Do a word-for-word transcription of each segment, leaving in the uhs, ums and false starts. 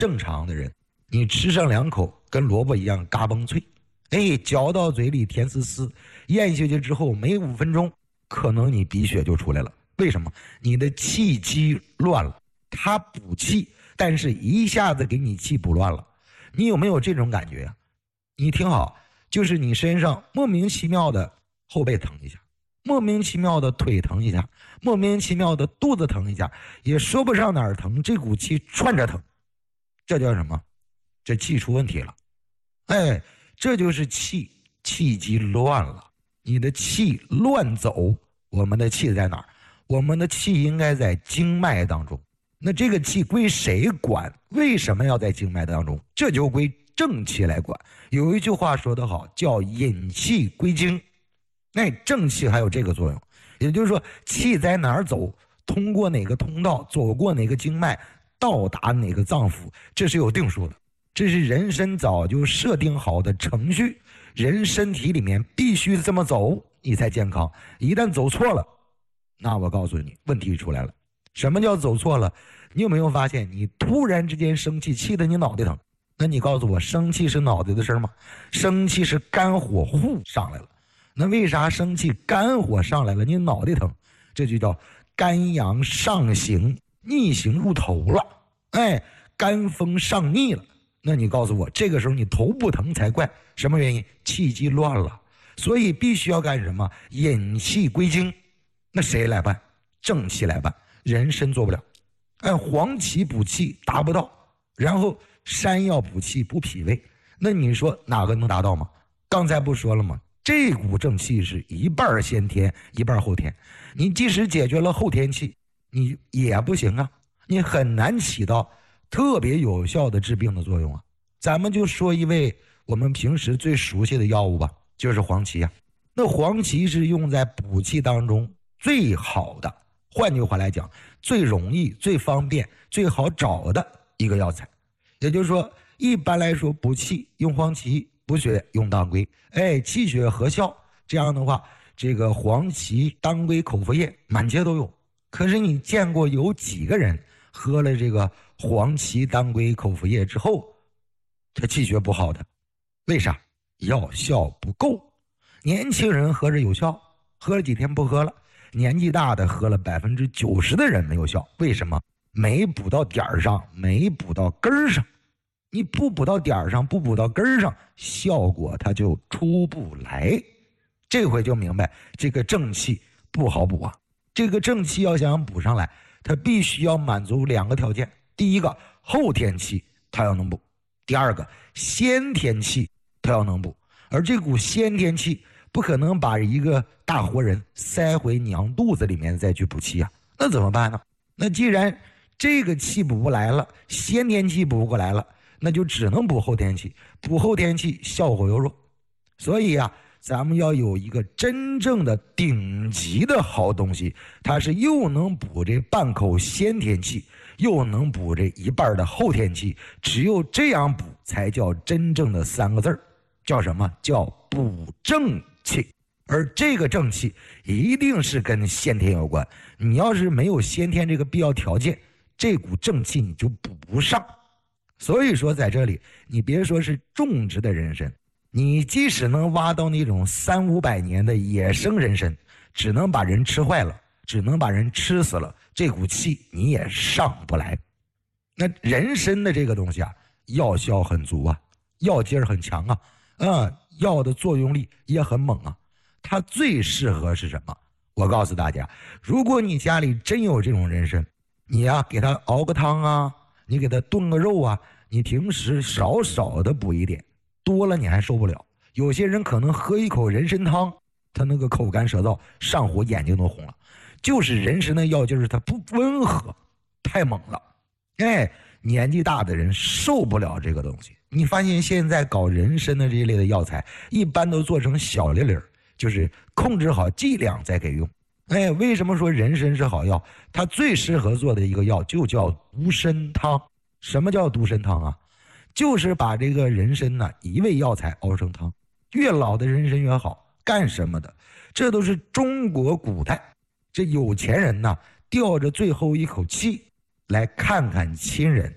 正常的人，你吃上两口跟萝卜一样嘎嘣脆，哎，嚼到嘴里甜丝丝，咽下去之后没五分钟，可能你鼻血就出来了。为什么？你的气机乱了，它补气，但是一下子给你气补乱了。你有没有这种感觉啊？你听好，就是你身上莫名其妙的后背疼一下，莫名其妙的腿疼一下，莫名其妙的肚子疼一下，也说不上哪儿疼，这股气串着疼，这叫什么？这气出问题了。哎，这就是气气机乱了，你的气乱走。我们的气在哪儿？我们的气应该在经脉当中。那这个气归谁管？为什么要在经脉当中？这就归正气来管。有一句话说得好，叫引气归经。那正气还有这个作用，也就是说气在哪儿走，通过哪个通道，走过哪个经脉，到达哪个脏腑，这是有定数的，这是人身早就设定好的程序，人身体里面必须这么走，你才健康。一旦走错了，那我告诉你，问题出来了。什么叫走错了？你有没有发现，你突然之间生气，气得你脑袋疼？那你告诉我，生气是脑袋的事吗？生气是肝火呼上来了。那为啥生气肝火上来了，你脑袋疼？这就叫肝阳上行，逆行入头了。哎，肝风上逆了。那你告诉我，这个时候你头不疼才怪。什么原因？气机乱了。所以必须要干什么？引气归经。那谁来办？正气来办，人参做不了。哎，黄芪补气达不到，然后山药补气补脾胃，那你说哪个能达到吗？刚才不说了吗？这股正气是一半先天一半后天，你即使解决了后天气，你也不行啊，你很难起到特别有效的治病的作用啊。咱们就说一味我们平时最熟悉的药物吧，就是黄芪啊。那黄芪是用在补气当中最好的，换句话来讲，最容易、最方便、最好找的一个药材。也就是说，一般来说补气用黄芪，补血用当归，哎，气血合效。这样的话，这个黄芪、当归口服液满街都有。可是你见过有几个人喝了这个黄芪、当归口服液之后，他气血不好的？为啥？药效不够。年轻人喝着有效，喝了几天不喝了。年纪大的喝了百分之九十的人没有效，为什么？没补到点儿上，没补到根儿上。你不补到点儿上，不补到根儿上，效果它就出不来。这回就明白，这个正气不好补啊。这个正气要想补上来，它必须要满足两个条件：第一个，后天气它要能补；第二个，先天气它要能补。而这股先天气不可能把一个大活人塞回娘肚子里面再去补气啊，那怎么办呢？那既然这个气补不来了，先天气补不过来了，那就只能补后天气，补后天气效果又弱。所以啊，咱们要有一个真正的顶级的好东西，它是又能补这半口先天气，又能补这一半的后天气，只有这样补才叫真正的三个字儿，叫什么？叫补正气。而这个正气一定是跟先天有关，你要是没有先天这个必要条件，这股正气你就补不上。所以说在这里，你别说是种植的人参，你即使能挖到那种三五百年的野生人参，只能把人吃坏了，只能把人吃死了，这股气你也上不来。那人参的这个东西啊，药效很足啊，药劲儿很强啊，啊，药的作用力也很猛啊。它最适合是什么？我告诉大家，如果你家里真有这种人参，你呀、啊、给它熬个汤啊，你给它炖个肉啊，你平时少少的补一点，多了你还受不了。有些人可能喝一口人参汤，他那个口干舌燥，上火眼睛都红了，就是人参的药劲儿它不温和，太猛了。哎，年纪大的人受不了这个东西。你发现现在搞人参的这一类的药材，一般都做成小粒粒儿，就是控制好剂量再给用。哎，为什么说人参是好药？它最适合做的一个药就叫独参汤。什么叫独参汤啊？就是把这个人参呢一味药材熬成汤，越老的人参越好。干什么的？这都是中国古代这有钱人呢吊着最后一口气来看看亲人，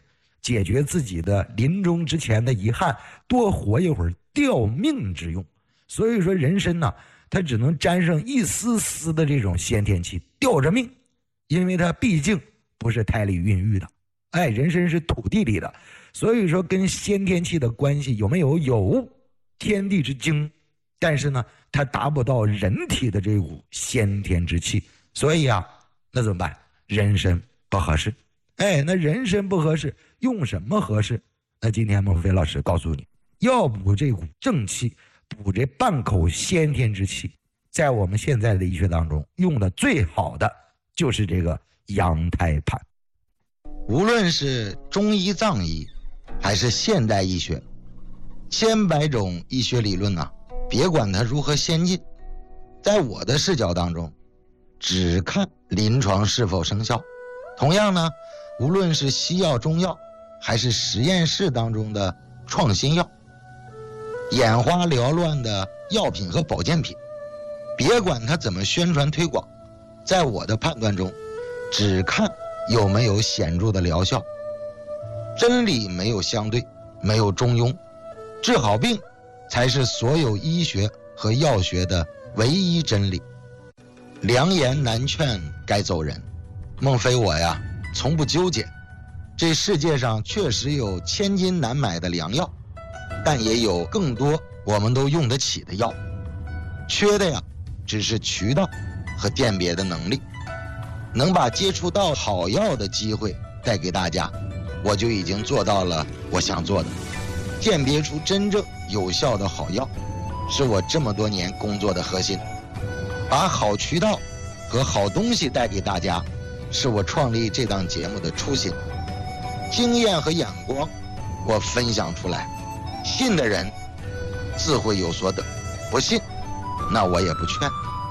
解决自己的临终之前的遗憾，多活一会儿吊命之用。所以说人参呢，它只能沾上一丝丝的这种先天气，吊着命，因为它毕竟不是胎里孕育的，哎，人参是土地里的，所以说跟先天气的关系有没有？有，天地之精，但是呢，它达不到人体的这股先天之气，所以啊，那怎么办？人参不合适。哎，那人参不合适，用什么合适？那今天孟非老师告诉你，要补这股正气，补这半口先天之气，在我们现在的医学当中用的最好的就是这个羊胎盘。 无论是中医藏医还是现代医学，千百种医学理论啊，别管它如何先进，在我的视角当中只看临床是否生效。同样呢，无论是西药中药还是实验室当中的创新药，眼花缭乱的药品和保健品，别管它怎么宣传推广，在我的判断中只看有没有显著的疗效。真理没有相对，没有中庸，治好病才是所有医学和药学的唯一真理。良言难劝该走人，孟非我呀从不纠结。这世界上确实有千金难买的良药，但也有更多我们都用得起的药，缺的呀只是渠道和鉴别的能力。能把接触到好药的机会带给大家，我就已经做到了我想做的。鉴别出真正有效的好药，是我这么多年工作的核心。把好渠道和好东西带给大家，是我创立这档节目的初心。经验和眼光我分享出来，信的人自会有所得，不信那我也不劝。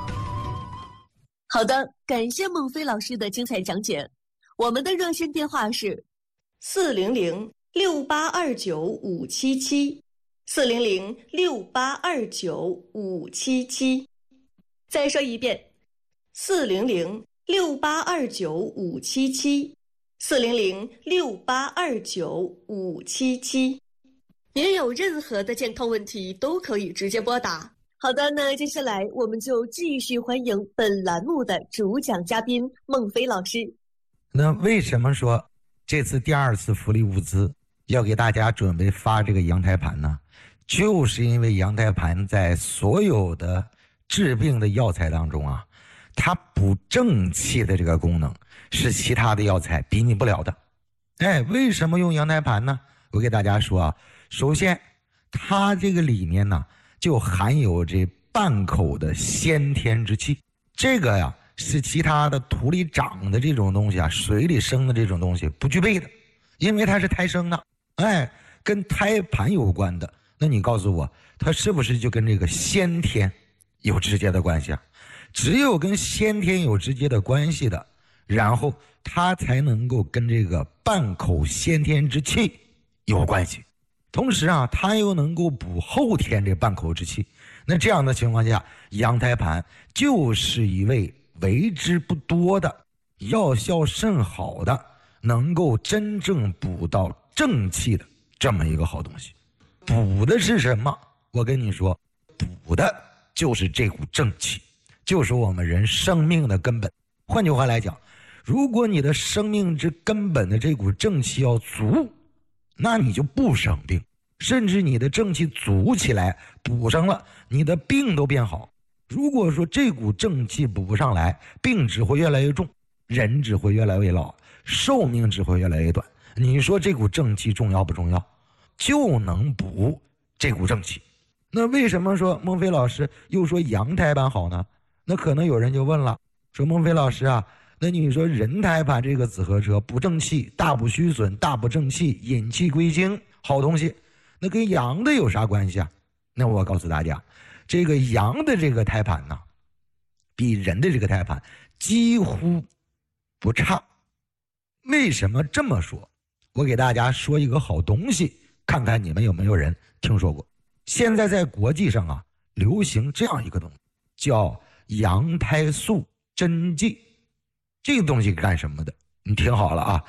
好的，感谢孟非老师的精彩讲解。我们的热线电话是四零零六八二九五七七，四零零六八二九五七七。再说一遍，四零零六八二九五七七，四零零六八二九五七七。您有任何的健康问题都可以直接拨打。好的，那接下来我们就继续欢迎本栏目的主讲嘉宾孟非老师。 那为什么说这次第二次福利物资要给大家准备发这个羊胎盘呢？就是因为羊胎盘在所有的治病的药材当中啊，它补正气的这个功能是其他的药材比拟不了的。哎，为什么用羊胎盘呢？我给大家说啊，首先它这个里面呢就含有这半口的先天之气，这个呀是其他的土里长的这种东西啊，水里生的这种东西不具备的，因为它是胎生的，哎，跟胎盘有关的。那你告诉我，它是不是就跟这个先天有直接的关系啊？只有跟先天有直接的关系的，然后它才能够跟这个半口先天之气有关系。同时啊，它又能够补后天这半口之气。那这样的情况下，羊胎盘就是一味为之不多的、药效甚好的、能够真正补到正气的这么一个好东西。补的是什么？我跟你说，补的就是这股正气，就是我们人生命的根本。换句话来讲，如果你的生命之根本的这股正气要足，那你就不生病，甚至你的正气足起来，补上了，你的病都变好。如果说这股正气补不上来，病只会越来越重，人只会越来越老，寿命只会越来越短。你说这股正气重要不重要？就能补这股正气。那为什么说孟非老师又说羊胎盘好呢？那可能有人就问了，说孟非老师啊，那你说人胎盘这个紫河车补正气，大补虚损，大补正气，引气归经，好东西，那跟羊的有啥关系啊？那我告诉大家，这个羊的这个胎盘呢，比人的这个胎盘几乎不差。为什么这么说？我给大家说一个好东西，看看你们有没有人听说过。现在在国际上啊，流行这样一个东西，叫羊胎素针剂。这个东西干什么的？你听好了啊，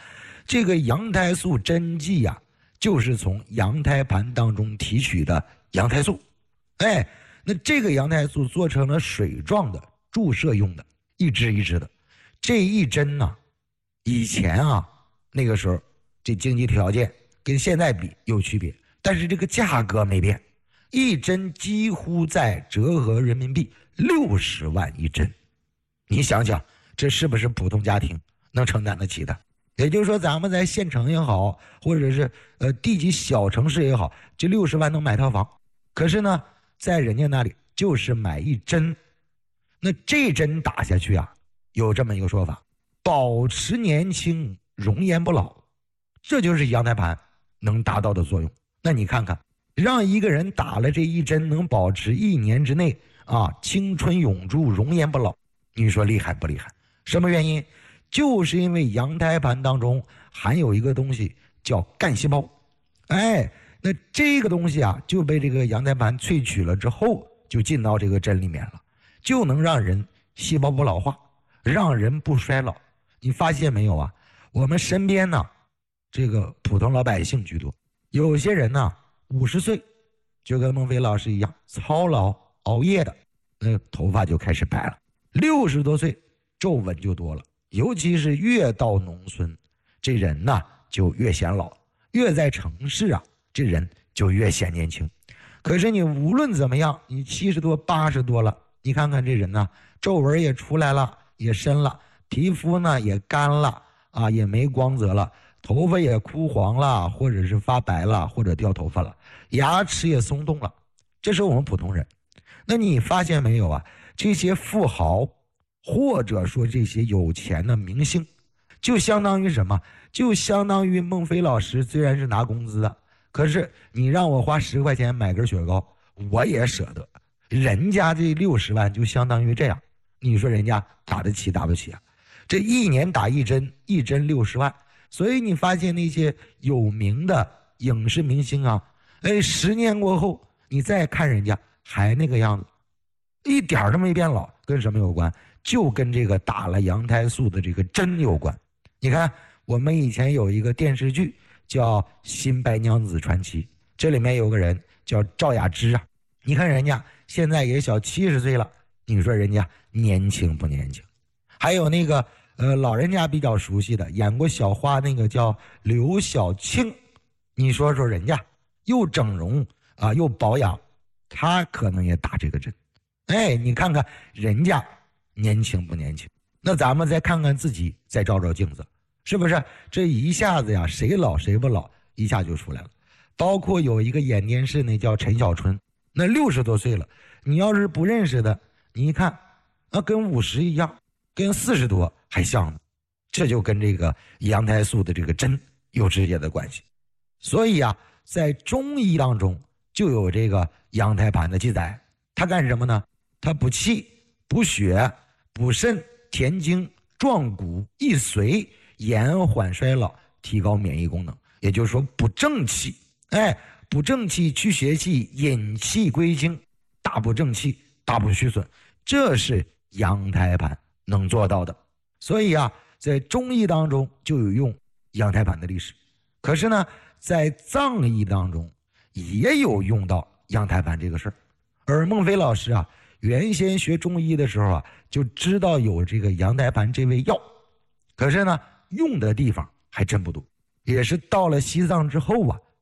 这个羊胎素针剂呀、啊，就是从羊胎盘当中提取的羊胎素。哎，那这个羊胎素做成了水状的，注射用的，一支一支的。这一针呢、啊，以前啊那个时候这经济条件跟现在比有区别，但是这个价格没变，一针几乎在折合人民币六十万一针。你想想，这是不是普通家庭能承担得起的？也就是说，咱们在县城也好，或者是呃地级小城市也好，这六十万能买套房。可是呢，在人家那里就是买一针。那这针打下去啊，有这么一个说法，保持年轻，容颜不老，这就是羊胎盘能达到的作用。那你看看，让一个人打了这一针，能保持一年之内啊青春永驻，容颜不老，你说厉害不厉害？什么原因？就是因为羊胎盘当中含有一个东西叫干细胞。哎，那这个东西啊就被这个羊胎盘萃取了之后，就进到这个针里面了，就能让人细胞不老化，让人不衰老。你发现没有啊？我们身边呢，这个普通老百姓居多，有些人呢五十岁就跟孟非老师一样操劳熬夜的，那头发就开始白了。六十多岁皱纹就多了，尤其是越到农村，这人呢就越显老，越在城市啊，这人就越显年轻。可是你无论怎么样，你七十多八十多了，你看看这人呢，皱纹也出来了，也深了，皮肤呢也干了啊，也没光泽了，头发也枯黄了，或者是发白了，或者掉头发了，牙齿也松动了。这是我们普通人。那你发现没有啊？这些富豪或者说这些有钱的明星，就相当于什么？就相当于孟非老师虽然是拿工资的，可是你让我花十块钱买根雪糕，我也舍得。人家这六十万就相当于这样，你说人家打得起打不起啊？这一年打一针，一针六十万。所以你发现那些有名的影视明星啊，哎，十年过后你再看人家还那个样子，一点都没变老。跟什么有关？就跟这个打了羊胎素的这个针有关。你看我们以前有一个电视剧叫《新白娘子传奇》，这里面有个人叫赵雅芝啊，你看人家现在也小七十岁了，你说人家年轻不年轻？还有那个呃老人家比较熟悉的，演过小花那个叫刘晓庆，你说说人家又整容啊又保养，他可能也打这个针。哎，你看看人家年轻不年轻？那咱们再看看自己，再照照镜子，是不是这一下子呀，谁老谁不老一下就出来了？包括有一个演电视那叫陈小春，那六十多岁了，你要是不认识的，你一看啊，跟五十一样，跟四十多还像呢。这就跟这个羊胎素的这个针有直接的关系。所以啊，在中医当中就有这个羊胎盘的记载，它干什么呢？它补气、补血、补肾、填精、壮骨、益髓、延缓衰老、提高免疫功能。也就是说补正气，哎，补正气、去邪气、引气归经，大补正气、大补虚损，这是羊胎盘能做到的。所以啊，在中医当中就有用羊胎盘的历史。可是呢，在藏医当中也有用到羊胎盘这个事儿。而孟非老师啊，原先学中医的时候啊，就知道有这个羊胎盘这味药，可是呢，用的地方还真不多。也是到了西藏之后啊，